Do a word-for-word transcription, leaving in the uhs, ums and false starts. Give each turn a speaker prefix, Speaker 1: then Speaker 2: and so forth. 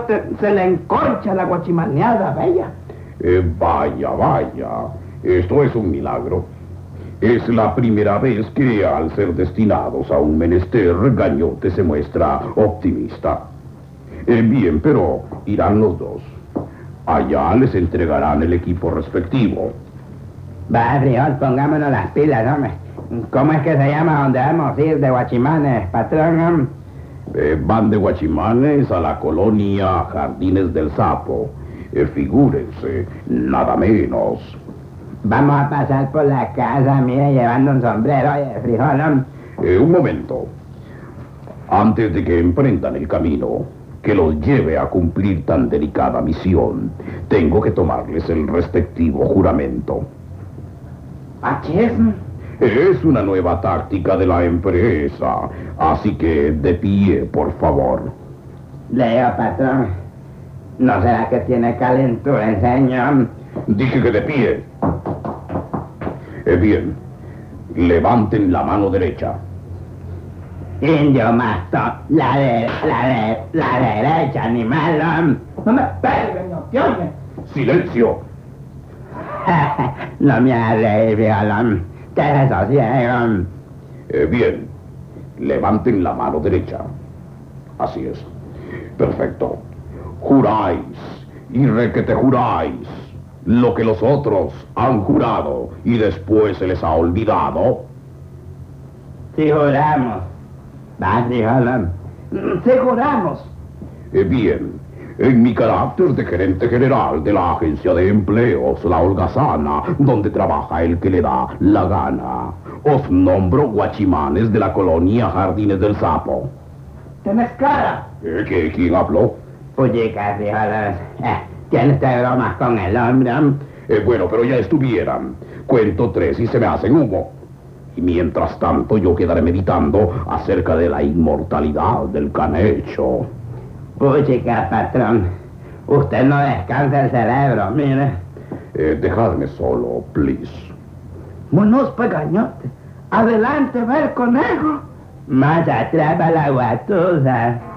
Speaker 1: gañote se le encorcha la guachimaneada bella.
Speaker 2: Eh, vaya, vaya. Esto es un milagro. Es la primera vez que, al ser destinados a un menester, Gañote se muestra optimista. Eh, bien, pero irán los dos. Allá les entregarán el equipo respectivo.
Speaker 1: Va, frijol, pongámonos las pilas, hombre. ¿Cómo es que se llama donde vamos a ir de guachimanes, patrón?
Speaker 2: Eh, van de guachimanes a la colonia Jardines del Sapo. Eh, figúrense, nada menos.
Speaker 1: Vamos a pasar por la casa, mire, llevando un sombrero, oye, frijol.
Speaker 2: Eh, un momento. Antes de que emprendan el camino que los lleve a cumplir tan delicada misión, tengo que tomarles el respectivo juramento.
Speaker 1: ¿Achis?
Speaker 2: Es una nueva táctica de la empresa, así que de pie, por favor.
Speaker 1: Leo, patrón. ¿No será que tiene calentura, señor?
Speaker 2: Dije que de pie. Eh, bien, levanten la mano derecha.
Speaker 1: Indio masto, la de, la de, la derecha, animal. No me pegue, no te oye.
Speaker 2: ¡Silencio!
Speaker 1: No me hables, violón. ¿Qué es eso, ciego?
Speaker 2: Eh, bien, levanten la mano derecha. Así es. Perfecto. Juráis, y requete juráis, lo que los otros han jurado y después se les ha olvidado.
Speaker 1: Si juramos. Va, frijol. Si juramos.
Speaker 2: Eh, bien, en mi carácter de gerente general de la agencia de empleos, la Holgazana, donde trabaja el que le da la gana, os nombro guachimanes de la colonia Jardines del Sapo.
Speaker 1: ¿Tienes cara?
Speaker 2: Eh, ¿qué, ¿Quién habló?
Speaker 1: Puyica, frijol. Eh, ¿Tienes bromas con el hombre?
Speaker 2: Eh, bueno, pero ya estuvieran. Cuento tres y se me hacen humo. Y mientras tanto yo quedaré meditando acerca de la inmortalidad del canecho.
Speaker 1: Puchica, patrón. Usted no descansa el cerebro, mire.
Speaker 2: Eh, dejadme solo, please.
Speaker 1: Monos pegañote. Adelante, ver conejo. Más atrás va la guatusa.